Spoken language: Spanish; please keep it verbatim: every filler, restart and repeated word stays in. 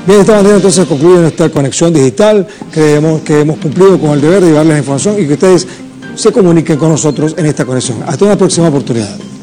Bien, de esta manera entonces concluye nuestra conexión digital. Creemos que hemos cumplido con el deber de llevarles la información y que ustedes se comuniquen con nosotros en esta conexión. Hasta una próxima oportunidad.